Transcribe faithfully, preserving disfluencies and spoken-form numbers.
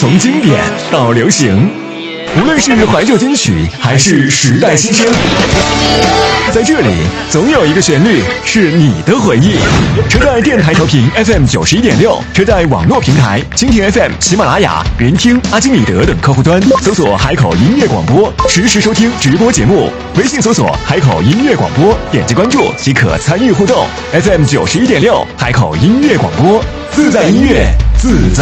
从经典到流行，无论是怀旧金曲还是时代新声，在这里总有一个旋律是你的回忆。车载电台调频 F M 九十一点六，车载网络平台蜻蜓 F M、喜马拉雅、人听、阿基米德等客户端搜索海口音乐广播，实时收听直播节目。微信搜索海口音乐广播，点击关注即可参与互动。F M 九十一点六，海口音乐广播，自在音乐，自在。